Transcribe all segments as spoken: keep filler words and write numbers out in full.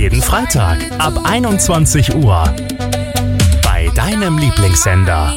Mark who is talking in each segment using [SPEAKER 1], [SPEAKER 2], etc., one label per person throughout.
[SPEAKER 1] Jeden Freitag ab einundzwanzig Uhr bei deinem Lieblingssender.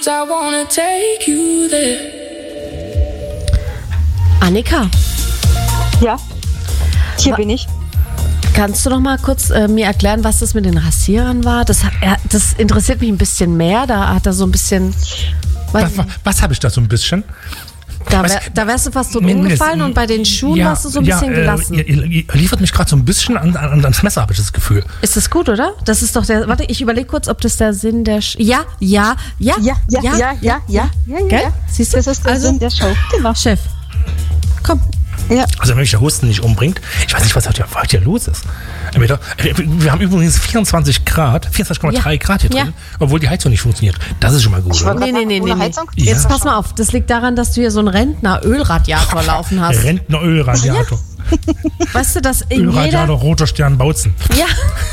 [SPEAKER 2] Annika.
[SPEAKER 3] Ja, hier Ma- bin ich.
[SPEAKER 2] Kannst du noch mal kurz äh, mir erklären, was das mit den Rasierern war? Das, er, das interessiert mich ein bisschen mehr. Da hat er so ein bisschen...
[SPEAKER 4] Was, was, was habe ich da so ein bisschen?
[SPEAKER 2] Da, wär, da wärst du fast so umgefallen und bei den Schuhen ja, warst du so ein
[SPEAKER 4] ja,
[SPEAKER 2] bisschen gelassen.
[SPEAKER 4] Äh, ihr, ihr liefert mich gerade so ein bisschen an, an, ans Messer, habe ich das Gefühl.
[SPEAKER 2] Ist das gut, oder? Das ist doch der... Warte, ich überlege kurz, ob das der Sinn der... Sch- ja, ja, ja,
[SPEAKER 3] ja, ja, ja, ja, ja, ja, ja, ja, ja.
[SPEAKER 2] Siehst du?
[SPEAKER 3] Das ist der
[SPEAKER 2] also,
[SPEAKER 3] Sinn der Show. Genau.
[SPEAKER 2] Chef, komm.
[SPEAKER 3] Ja.
[SPEAKER 4] Also wenn mich der Husten nicht umbringt, ich weiß nicht, was heute, heute hier los ist. Wir haben übrigens vierundzwanzig Grad, vierundzwanzig Komma drei ja. Grad hier drin, ja. obwohl die Heizung nicht funktioniert. Das ist schon mal gut, oder?
[SPEAKER 2] Nee, nee, nee, nee, nee.
[SPEAKER 4] Ja.
[SPEAKER 2] Jetzt pass mal auf, das liegt daran, dass du hier so einen Rentner-Ölradiator laufen hast.
[SPEAKER 4] Rentner-Ölradiator.
[SPEAKER 2] Ja. Weißt du, dass in
[SPEAKER 4] Ölradiator,
[SPEAKER 2] jeder...
[SPEAKER 4] roter Stern, Bautzen.
[SPEAKER 2] Ja.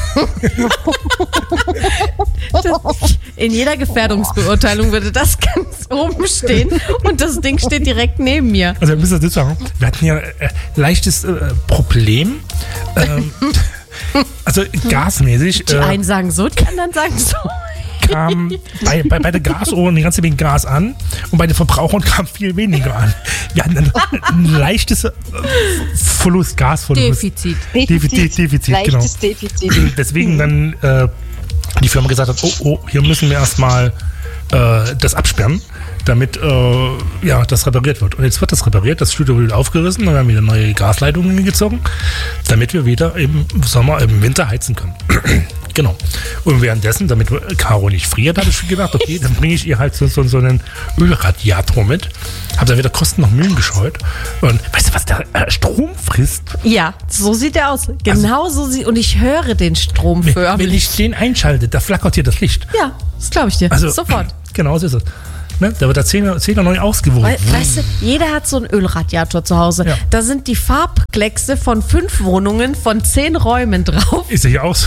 [SPEAKER 2] In jeder Gefährdungsbeurteilung würde das ganz oben stehen und das Ding steht direkt neben mir.
[SPEAKER 4] Also wir müssen das jetzt sagen, wir hatten hier äh, leichtes äh, Problem. Ähm, also gasmäßig.
[SPEAKER 2] Die
[SPEAKER 4] äh,
[SPEAKER 2] einen sagen so, die anderen sagen so.
[SPEAKER 4] Kam bei, bei, bei der Gasohren die ganze Menge Gas an und bei den Verbrauchern kam viel weniger an. Wir hatten ein, ein leichtes äh, Verlust, Gasverlust.
[SPEAKER 2] Defizit.
[SPEAKER 4] Defizit, Defizit,
[SPEAKER 3] leichtes
[SPEAKER 4] genau.
[SPEAKER 3] Defizit.
[SPEAKER 4] Deswegen dann äh, die Firma gesagt hat, oh, oh, hier müssen wir erstmal äh, das absperren, damit äh, ja, das repariert wird. Und jetzt wird das repariert, das Studio wird aufgerissen und wir haben wieder neue Gasleitungen gezogen, damit wir wieder im Sommer, im Winter heizen können. Genau. Und währenddessen, damit Caro nicht friert, habe ich gedacht, okay, dann bringe ich ihr halt so, so, so einen Ölradiator mit. Habe da wieder Kosten noch Mühen gescheut. Und weißt du, was der äh, Strom frisst?
[SPEAKER 2] Ja, so sieht er aus. Genau also, so sieht und ich höre den Strom
[SPEAKER 4] wenn,
[SPEAKER 2] förmlich.
[SPEAKER 4] Wenn ich den einschalte, da flackert hier das Licht.
[SPEAKER 2] Ja, das glaube ich dir.
[SPEAKER 4] Also,
[SPEAKER 2] sofort.
[SPEAKER 4] Genau so ist es. Ne? Da wird der Zehner, Zehner neu ausgewogen.
[SPEAKER 2] We- weißt du, jeder hat so einen Ölradiator zu Hause. Ja. Da sind die Farbkleckse von fünf Wohnungen von zehn Räumen drauf.
[SPEAKER 4] Ist ja hier auch so.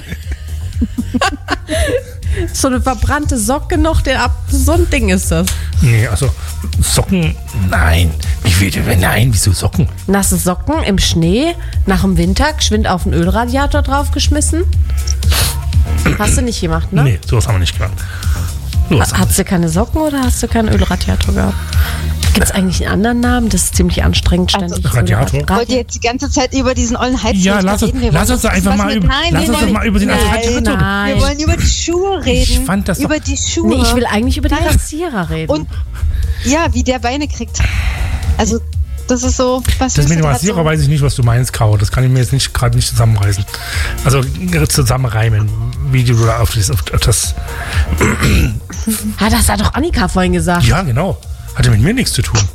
[SPEAKER 2] So eine verbrannte Socke noch, der ab, so ein Ding ist das.
[SPEAKER 4] Nee, also Socken, nein. Wie will, nein, wieso Socken?
[SPEAKER 2] Nasse Socken im Schnee, nach dem Winter, geschwind auf den Ölradiator draufgeschmissen. Hast du nicht gemacht, ne?
[SPEAKER 4] Nee, sowas haben wir nicht gemacht.
[SPEAKER 2] Ha- Hast du keine Socken oder hast du keinen Ölradiator gehabt? Gibt es eigentlich einen anderen Namen? Das ist ziemlich anstrengend, ständig.
[SPEAKER 4] Also, Radiator.
[SPEAKER 2] Radi-
[SPEAKER 3] Wollt ihr jetzt die ganze Zeit über diesen ollen Heizlüfter
[SPEAKER 4] ja, lass
[SPEAKER 3] reden?
[SPEAKER 4] Uns, lass uns doch einfach mal über,
[SPEAKER 3] nein,
[SPEAKER 4] lass uns
[SPEAKER 3] wollen,
[SPEAKER 4] doch mal über den
[SPEAKER 2] nein,
[SPEAKER 4] Radiator
[SPEAKER 2] nein.
[SPEAKER 3] Wir wollen über die Schuhe reden.
[SPEAKER 4] Ich fand das
[SPEAKER 3] über
[SPEAKER 4] doch,
[SPEAKER 3] die Schuhe.
[SPEAKER 2] Nee, ich will eigentlich über die
[SPEAKER 3] Nein.
[SPEAKER 2] Rasierer reden.
[SPEAKER 3] Und ja, wie der Beine kriegt. Also, das ist so... Was
[SPEAKER 4] das mit dem
[SPEAKER 3] so,
[SPEAKER 4] Rasierer
[SPEAKER 3] so,
[SPEAKER 4] weiß ich nicht, was du meinst, Caro. Das kann ich mir jetzt nicht gerade nicht zusammenreißen. Also zusammenreimen, wie du da auf das... Auf das
[SPEAKER 2] ah, das hat doch Annika vorhin gesagt.
[SPEAKER 4] ja, genau. Hatte mit mir nichts zu tun.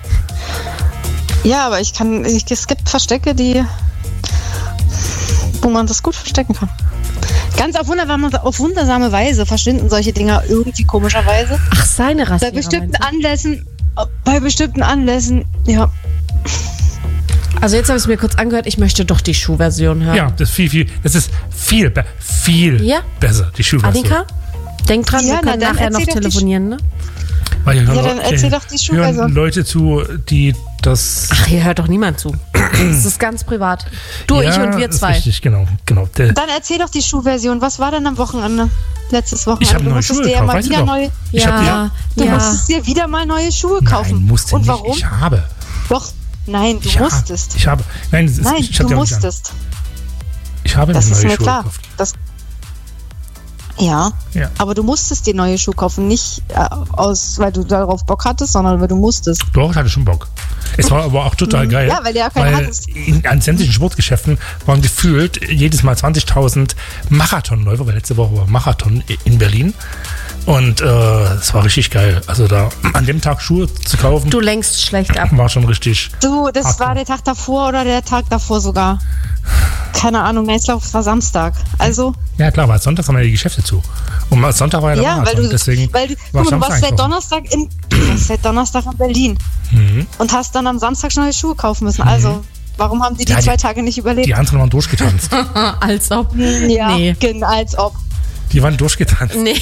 [SPEAKER 3] Ja, aber ich kann... Ich, es gibt Verstecke, die... wo man das gut verstecken kann. Ganz auf wundersame, auf wundersame Weise verschwinden solche Dinger irgendwie komischerweise.
[SPEAKER 2] Ach, seine Rasierer.
[SPEAKER 3] Bei bestimmten
[SPEAKER 2] meinst du?
[SPEAKER 3] Anlässen... Bei bestimmten Anlässen, ja.
[SPEAKER 2] Also jetzt habe ich es mir kurz angehört, ich möchte doch die Schuhversion hören.
[SPEAKER 4] Ja, das ist viel, viel, das ist viel, be- viel
[SPEAKER 2] Ja?
[SPEAKER 4] besser, die Schuhversion.
[SPEAKER 2] Annika, denk dran,
[SPEAKER 3] Ja,
[SPEAKER 2] wir können
[SPEAKER 3] na, dann
[SPEAKER 2] nachher noch
[SPEAKER 3] erzähl doch die
[SPEAKER 2] telefonieren, ne?
[SPEAKER 4] Weil hier hören,
[SPEAKER 3] Ja, dann
[SPEAKER 4] Leute-
[SPEAKER 3] erzähl doch die
[SPEAKER 4] hören
[SPEAKER 3] Schuhversion.
[SPEAKER 4] Leute zu, die das...
[SPEAKER 2] Ach, hier hört doch niemand zu. Das ist ganz privat. Du,
[SPEAKER 4] ja,
[SPEAKER 2] ich und wir
[SPEAKER 4] ist
[SPEAKER 2] zwei.
[SPEAKER 4] Richtig, genau. genau. Der,
[SPEAKER 3] Dann erzähl doch die Schuhversion. Was war denn am Wochenende? Letztes Wochenende.
[SPEAKER 4] Ich hab
[SPEAKER 3] du
[SPEAKER 4] neue
[SPEAKER 3] musstest
[SPEAKER 4] Schuhe
[SPEAKER 3] dir ja
[SPEAKER 4] gekauft,
[SPEAKER 3] mal
[SPEAKER 4] weißt du
[SPEAKER 3] wieder
[SPEAKER 4] doch.
[SPEAKER 3] neue,
[SPEAKER 4] Ich hab
[SPEAKER 2] Ja,
[SPEAKER 3] du
[SPEAKER 2] ja.
[SPEAKER 3] musstest dir wieder mal neue Schuhe kaufen.
[SPEAKER 4] nein, musste
[SPEAKER 3] Und
[SPEAKER 4] nicht.
[SPEAKER 3] warum?
[SPEAKER 4] Ich habe.
[SPEAKER 3] Doch, nein, du
[SPEAKER 4] Ich ha-
[SPEAKER 3] musstest.
[SPEAKER 4] Ich habe. Nein, das ist,
[SPEAKER 3] Nein,
[SPEAKER 4] ich hab
[SPEAKER 3] du
[SPEAKER 4] die auch nicht an.
[SPEAKER 3] musstest.
[SPEAKER 4] Ich habe
[SPEAKER 3] Das
[SPEAKER 4] mir
[SPEAKER 3] ist
[SPEAKER 4] neue
[SPEAKER 3] mir
[SPEAKER 4] Schuhe
[SPEAKER 3] klar.
[SPEAKER 4] gekauft.
[SPEAKER 3] Das, ja,
[SPEAKER 4] Ja.
[SPEAKER 3] aber du musstest dir neue Schuhe kaufen. Nicht äh, aus, weil du darauf Bock hattest, sondern weil du musstest.
[SPEAKER 4] Doch, ich hatte schon Bock. Es war aber auch total geil.
[SPEAKER 3] Ja, weil du ja keinen
[SPEAKER 4] weil
[SPEAKER 3] hattest.
[SPEAKER 4] in, an sämtlichen Sportgeschäften waren gefühlt jedes Mal zwanzigtausend Marathonläufer, weil letzte Woche war Marathon in Berlin. Und äh, es war richtig geil. Also da an dem Tag Schuhe zu kaufen,
[SPEAKER 2] Du lenkst schlecht ab.
[SPEAKER 4] war schon richtig.
[SPEAKER 3] Du, das
[SPEAKER 4] Hardcore.
[SPEAKER 3] war der Tag davor oder der Tag davor sogar. Keine Ahnung, nein, ich glaube, es war Samstag. Also,
[SPEAKER 4] Ja klar, weil Sonntag haben ja die Geschäfte zu. Und mal Sonntag war ja der
[SPEAKER 3] ja, weil
[SPEAKER 4] Marathon.
[SPEAKER 3] du,
[SPEAKER 4] Deswegen
[SPEAKER 3] weil du,
[SPEAKER 4] war
[SPEAKER 3] guck mal, du
[SPEAKER 4] Samstag
[SPEAKER 3] warst seit
[SPEAKER 4] einkaufen.
[SPEAKER 3] Donnerstag in, du warst seit Donnerstag in Berlin
[SPEAKER 4] Mhm.
[SPEAKER 3] und hast dann am Samstag neue Schuhe kaufen müssen. Also, warum haben die die
[SPEAKER 4] Ja, die-
[SPEAKER 3] zwei Tage nicht überlebt?
[SPEAKER 4] Die anderen waren durchgetanzt.
[SPEAKER 2] Als ob.
[SPEAKER 3] Ja,
[SPEAKER 2] Nee.
[SPEAKER 3] genau, als ob.
[SPEAKER 4] Die waren durchgetanzt.
[SPEAKER 2] Nee.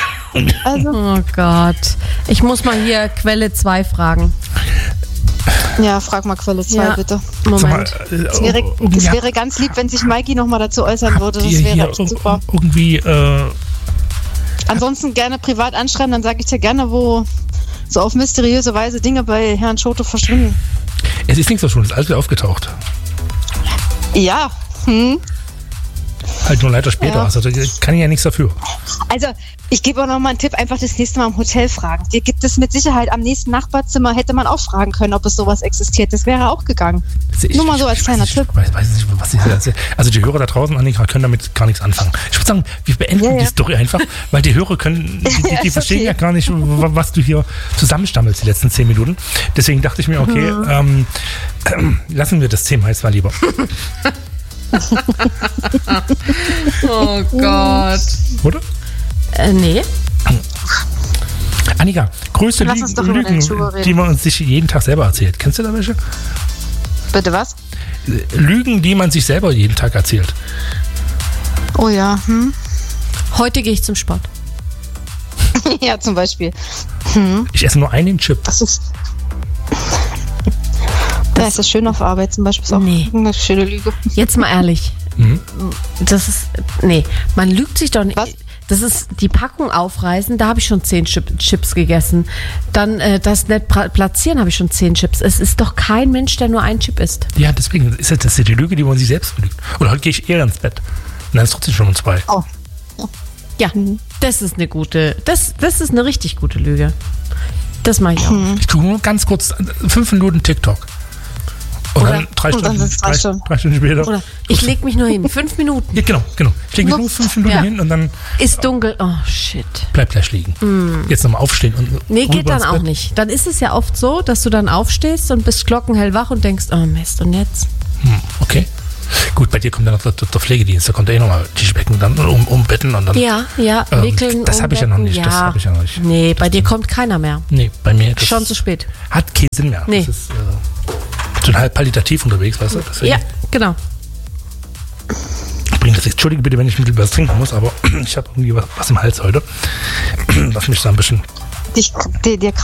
[SPEAKER 3] Also,
[SPEAKER 2] Oh Gott. Ich muss mal hier Quelle zwei fragen.
[SPEAKER 3] Ja, frag mal Quelle zwei,
[SPEAKER 2] Ja.
[SPEAKER 3] bitte.
[SPEAKER 2] Moment.
[SPEAKER 4] Sag mal, äh,
[SPEAKER 3] Es wäre,
[SPEAKER 4] irgendwie
[SPEAKER 3] es
[SPEAKER 4] habt-
[SPEAKER 3] wäre ganz lieb, wenn sich Mikey nochmal dazu äußern würde.
[SPEAKER 4] habt
[SPEAKER 3] Das
[SPEAKER 4] ihr
[SPEAKER 3] wäre
[SPEAKER 4] hier
[SPEAKER 3] echt
[SPEAKER 4] ir-
[SPEAKER 3] super.
[SPEAKER 4] irgendwie, äh,
[SPEAKER 3] Ansonsten gerne privat anschreiben, dann sage ich dir gerne, wo so auf mysteriöse Weise Dinge bei Herrn Schote verschwinden.
[SPEAKER 4] es ist nichts so schon, es ist alles wieder aufgetaucht.
[SPEAKER 3] Ja, hm.
[SPEAKER 4] Halt nur leider später.
[SPEAKER 3] Ja.
[SPEAKER 4] Also da kann ich ja nichts dafür.
[SPEAKER 3] Also ich gebe auch noch mal einen Tipp, einfach das nächste Mal im Hotel fragen. Dir gibt es mit Sicherheit am nächsten Nachbarzimmer, hätte man auch fragen können, ob es sowas existiert. Das wäre auch gegangen.
[SPEAKER 4] Ich,
[SPEAKER 3] Nur mal so als
[SPEAKER 4] ich
[SPEAKER 3] kleiner
[SPEAKER 4] weiß nicht,
[SPEAKER 3] Tipp.
[SPEAKER 4] Ich weiß, weiß nicht, was ich da erzähle. Also die Hörer da draußen, Annika, können damit gar nichts anfangen. Ich würde sagen, wir beenden
[SPEAKER 3] Ja, ja.
[SPEAKER 4] die Story einfach, weil die Hörer können, die, die, die
[SPEAKER 3] Ist
[SPEAKER 4] verstehen
[SPEAKER 3] okay.
[SPEAKER 4] ja gar nicht, wa- was du hier zusammenstammelst die letzten zehn Minuten. Deswegen dachte ich mir, okay,
[SPEAKER 3] Mhm.
[SPEAKER 4] ähm, ähm, lassen wir das Thema jetzt mal lieber.
[SPEAKER 2] Oh Gott.
[SPEAKER 4] Oder?
[SPEAKER 2] Äh, nee.
[SPEAKER 4] Annika, größte
[SPEAKER 3] Lass uns doch über deine Schuhe
[SPEAKER 4] Lügen,
[SPEAKER 3] reden.
[SPEAKER 4] die man uns sich jeden Tag selber erzählt. Kennst du da welche?
[SPEAKER 3] Bitte was?
[SPEAKER 4] Lügen, die man sich selber jeden Tag erzählt.
[SPEAKER 3] Oh ja, hm?
[SPEAKER 2] Heute gehe ich zum Sport.
[SPEAKER 3] Ja, zum Beispiel.
[SPEAKER 4] Ich esse nur einen Chip.
[SPEAKER 3] Das ist... Ja, ist das schön auf Arbeit zum Beispiel. Ist auch
[SPEAKER 2] Nee.
[SPEAKER 3] eine schöne Lüge.
[SPEAKER 2] Jetzt mal ehrlich. Das ist. Nee, man lügt sich doch nicht.
[SPEAKER 3] Was?
[SPEAKER 2] Das ist die Packung aufreißen, da habe ich schon zehn Chip, Chips gegessen. Dann äh, das nicht pra- platzieren, habe ich schon zehn Chips. Es ist doch kein Mensch, der nur einen Chip isst.
[SPEAKER 4] Ja, deswegen ist das, das ist die Lüge, die man sich selbst belügt. Oder heute gehe ich eher ins Bett. Und dann ist trotzdem schon um zwei.
[SPEAKER 3] Oh.
[SPEAKER 2] Ja, das ist eine gute, das, das ist eine richtig gute Lüge. Das mache ich auch.
[SPEAKER 4] Ich gucke nur ganz kurz, äh, fünf Minuten TikTok. Und
[SPEAKER 2] Oder-
[SPEAKER 4] dann drei
[SPEAKER 3] und dann
[SPEAKER 4] Stunden,
[SPEAKER 3] sind's drei
[SPEAKER 4] drei,
[SPEAKER 3] Stunden.
[SPEAKER 4] drei Stunden später.
[SPEAKER 2] Oder ich leg mich nur hin. Fünf Minuten.
[SPEAKER 4] Ja, genau, genau. Ich lege mich nur fünf Minuten
[SPEAKER 2] Ja.
[SPEAKER 4] hin und dann
[SPEAKER 2] Ist dunkel. Oh, shit.
[SPEAKER 4] bleib gleich liegen. Jetzt nochmal aufstehen und
[SPEAKER 2] Nee, geht
[SPEAKER 4] rüber
[SPEAKER 2] dann
[SPEAKER 4] ins
[SPEAKER 2] auch
[SPEAKER 4] Bett.
[SPEAKER 2] nicht. Dann ist es ja oft so, dass du dann aufstehst und bist glockenhell wach und denkst, oh Mist, und jetzt?
[SPEAKER 4] Hm, okay. Gut, bei dir kommt dann noch der, der Pflegedienst. Da kommt er eh nochmal Tischbecken dann um, umbetten und dann.
[SPEAKER 2] Ja, ja,
[SPEAKER 4] Ähm,
[SPEAKER 2] wickeln.
[SPEAKER 4] das habe ich ja noch
[SPEAKER 2] umbetten,
[SPEAKER 4] nicht, das habe ich ja noch nicht.
[SPEAKER 2] Nee, bei dir kommt keiner mehr.
[SPEAKER 4] Nee, bei mir. Das
[SPEAKER 2] Schon zu spät.
[SPEAKER 4] Hat keinen Sinn mehr.
[SPEAKER 2] Nee.
[SPEAKER 4] Das ist äh, so halb palliativ unterwegs, weißt du? Deswegen
[SPEAKER 2] Ja, genau.
[SPEAKER 4] bringt das jetzt. Entschuldige bitte, wenn ich mit was trinken muss, aber ich habe irgendwie was, was im Hals heute, was mich da ein bisschen
[SPEAKER 3] Dich, dir, dir